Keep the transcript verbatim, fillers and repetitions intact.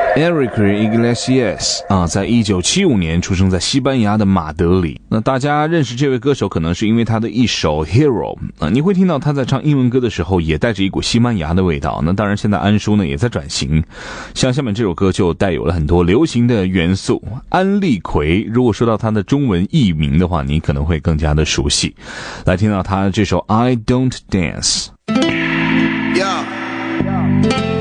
Enrique Iglesias 啊，在一九七五年出生在西班牙的马德里。那大家认识这位歌手，可能是因为他的一首 Hero 啊，你会听到他在唱英文歌的时候，也带着一股西班牙的味道。那当然，现在安叔呢也在转型，像下面这首歌就带有了很多流行的元素。安利奎，如果说到他的中文译名的话，你可能会更加的熟悉。来听到他这首 I Don't Dance。Yeah. Yeah.